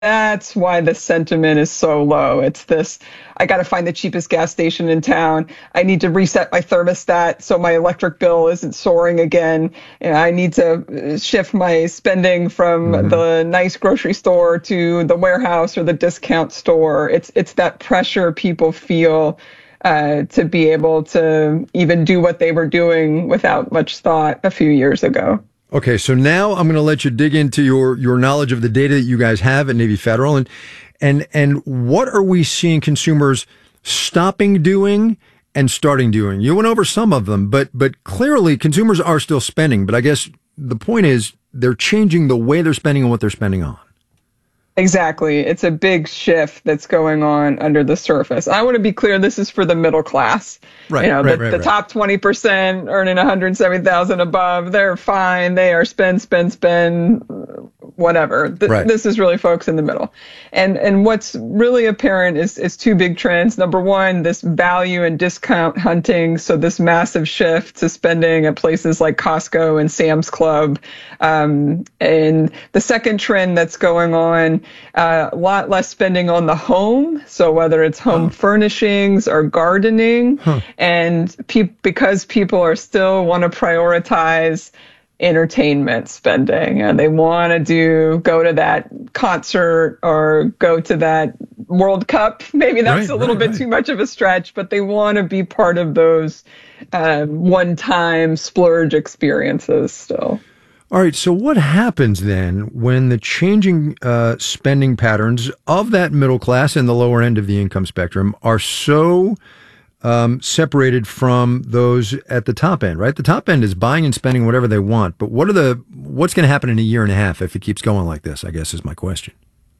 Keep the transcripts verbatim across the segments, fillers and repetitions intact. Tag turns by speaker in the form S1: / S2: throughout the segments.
S1: That's why the sentiment is so low. It's this, I got to find the cheapest gas station in town. I need to reset my thermostat so my electric bill isn't soaring again. And I need to shift my spending from mm-hmm. the nice grocery store to the warehouse or the discount store. It's it's that pressure people feel uh, to be able to even do what they were doing without much thought a few years ago.
S2: Okay, so now I'm going to let you dig into your, your knowledge of the data that you guys have at Navy Federal, and and and what are we seeing consumers stopping doing and starting doing? You went over some of them, but but clearly consumers are still spending. But I guess the point is they're changing the way they're spending and what they're spending on.
S1: Exactly. It's a big shift that's going on under the surface. I want to be clear, this is for the middle class.
S2: Right,
S1: you know,
S2: right,
S1: the,
S2: right,
S1: the
S2: right.
S1: top twenty percent earning one hundred seventy thousand dollars above, they're fine. They are spend, spend, spend, whatever. Th-
S2: right.
S1: This is really folks in the middle. And and what's really apparent is, is two big trends. Number one, this value and discount hunting. So this massive shift to spending at places like Costco and Sam's Club. Um, and the second trend that's going on, uh, a lot less spending on the home. So whether it's home oh. furnishings or gardening, huh. and pe- because people are still want to prioritize entertainment spending, and they want to do go to that concert or go to that World Cup. Maybe that's right, a little right, bit right. too much of a stretch, but they want to be part of those um, one-time splurge experiences still.
S2: All right, so what happens then when the changing uh, spending patterns of that middle class and the lower end of the income spectrum are so um, separated from those at the top end, right? The top end is buying and spending whatever they want, but what are the what's going to happen in a year and a half if it keeps going like this, I guess is my question.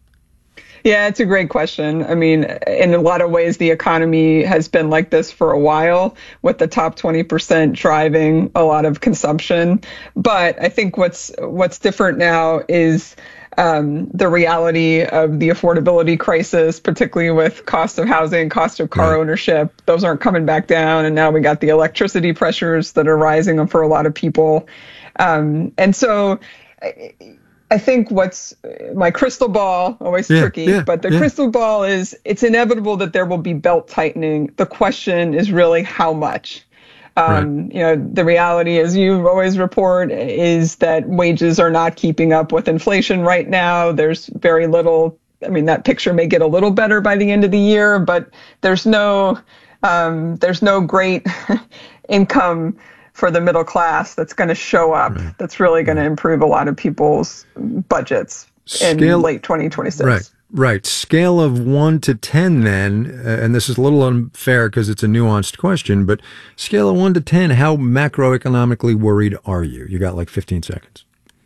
S1: Yeah, it's a great question. I mean, in a lot of ways, the economy has been like this for a while, with the top twenty percent driving a lot of consumption. But I think what's what's different now is um, the reality of the affordability crisis, particularly with cost of housing, cost of car right. ownership. Those aren't coming back down. And now we got the electricity pressures that are rising for a lot of people. Um, and so I think what's my crystal ball, always yeah, tricky, yeah, but the yeah. crystal ball is it's inevitable that there will be belt tightening. The question is really how much. Um, right. You know, the reality, as you always report, is that wages are not keeping up with inflation right now. There's very little. I mean, that picture may get a little better by the end of the year, but there's no um, there's no great income for the middle class that's going to show up, right. that's really going to improve a lot of people's budgets Scale, in late twenty twenty-six.
S2: Right, right. Scale of one to ten then, uh, and this is a little unfair because it's a nuanced question, but scale of one to ten, how macroeconomically worried are you? You got like fifteen seconds.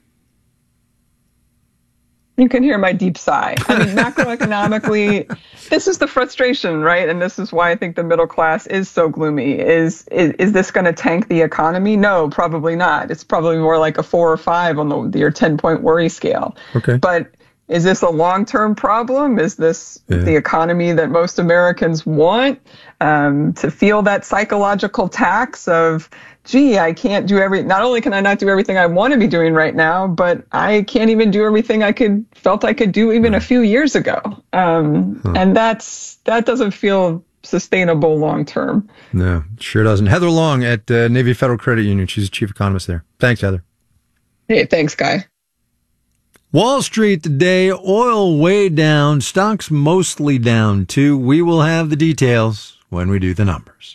S1: You can hear my deep sigh. I mean, macroeconomically, this is the frustration, right? And this is why I think the middle class is so gloomy. Is is, is this going to tank the economy? No, probably not. It's probably more like a four or five on the your ten-point worry scale.
S2: Okay.
S1: But is this a long-term problem? Is this yeah. the economy that most Americans want? Um, to feel that psychological tax of, gee, I can't do every, not only can I not do everything I want to be doing right now, but I can't even do everything I could, felt I could do even a few years ago. Um, huh. And that's, that doesn't feel sustainable long-term.
S2: No, sure doesn't. Heather Long at uh, Navy Federal Credit Union. She's the chief economist there. Thanks, Heather.
S1: Hey, thanks, Guy.
S2: Wall Street today, oil way down, stocks mostly down too. We will have the details when we do the numbers.